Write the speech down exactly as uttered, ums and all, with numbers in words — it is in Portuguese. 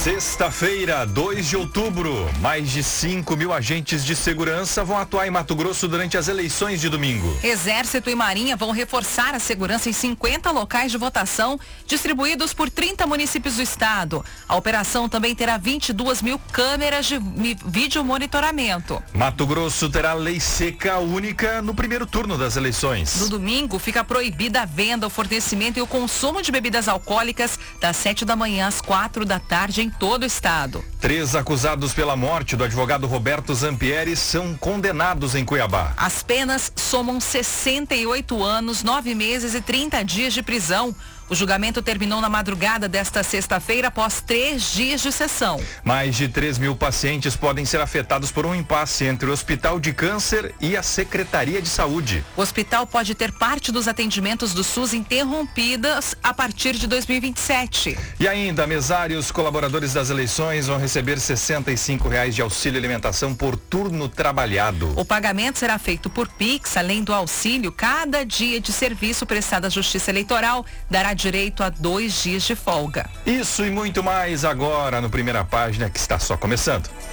Sexta-feira, dois de outubro, mais de cinco mil agentes de segurança vão atuar em Mato Grosso durante as eleições de domingo. Exército e Marinha vão reforçar a segurança em cinquenta locais de votação, distribuídos por trinta municípios do estado. A operação também terá vinte e duas mil câmeras de vídeo monitoramento. Mato Grosso terá lei seca única no primeiro turno das eleições. No domingo, fica proibida a venda, o fornecimento e o consumo de bebidas alcoólicas das sete da manhã às quatro da tarde em todo o estado. Três acusados pela morte do advogado Roberto Zampieri são condenados em Cuiabá. As penas somam sessenta e oito anos, nove meses e trinta dias de prisão. O julgamento terminou na madrugada desta sexta-feira após três dias de sessão. Mais de três mil pacientes podem ser afetados por um impasse entre o Hospital de Câncer e a Secretaria de Saúde. O hospital pode ter parte dos atendimentos do SUS interrompidas a partir de dois mil e vinte e sete. E ainda, mesários colaboradores das eleições vão receber sessenta e cinco reais de auxílio alimentação por turno trabalhado. O pagamento será feito por Pix, além do auxílio, cada dia de serviço prestado à Justiça Eleitoral dará direito a dois dias de folga. Isso e muito mais agora no Primeira Página, que está só começando.